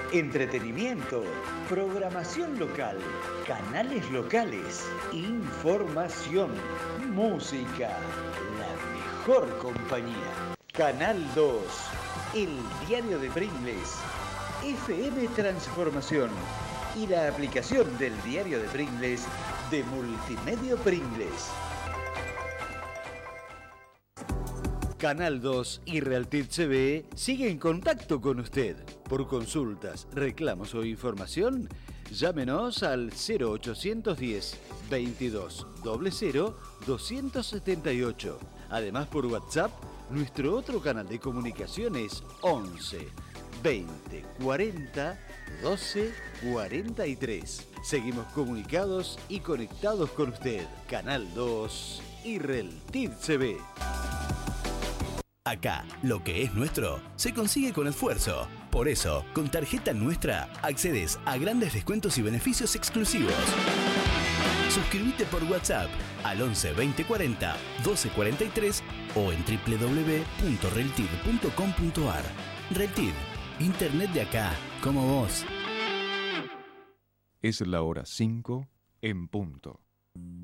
entretenimiento, programación local, canales locales, información, música, la mejor compañía. Canal 2, el diario de Pringles, FM Transformación y la aplicación del diario de Pringles de Multimedia Pringles. Canal 2 y Realtid CB sigue en contacto con usted. Por consultas, reclamos o información, llámenos al 0810 22 00 278. Además, por WhatsApp, nuestro otro canal de comunicación es 11 20 40 12 43. Seguimos comunicados y conectados con usted. Canal 2 y Realtid CB. Acá, lo que es nuestro se consigue con esfuerzo. Por eso, con Tarjeta Nuestra, accedes a grandes descuentos y beneficios exclusivos. Suscríbete por WhatsApp al 11 20 40 12 43 o en www.reltid.com.ar. Reltid, Internet de acá, como vos. Es la hora 5 en punto.